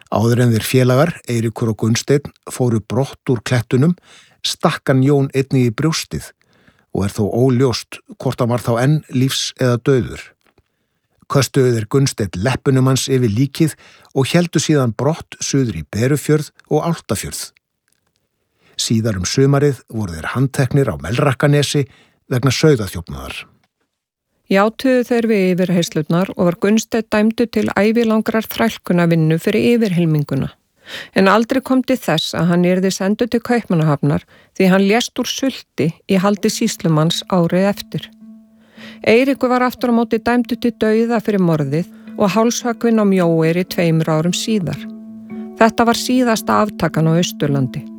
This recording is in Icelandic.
Áður en þeir félagar, Eiríkur og Gunnsteinn, fóru brott úr klettunum, stakk hann Jón einnig í brjóstið og þó óljóst hvort hann var þá enn lífs eða dauður. Köstuðu þeir Gunnsteinn leppunum hans yfir líkið og héldu síðan brott suður í Berufjörð og Álftafjörð. Síðar sumarið voru þeir handteknir á Melrakkanesi vegna sauðaþjófnaðar. Játuðu þeir við yfirheyrslurnar og var Gunnsteinn dæmdur til ævilangrar þrælkunarvinnu fyrir yfirhelminguna. En aldrei kom til þess að hann yrði sendur til Kaupmannahafnar því hann lést úr sulti í haldi sýslumanns árið eftir. Eiríkur var aftur á móti dæmdur til dauða fyrir morðið og hálshöggvinn á Mjóeyri 2 árum síðar. Þetta var síðasta aftakan á Austurlandi.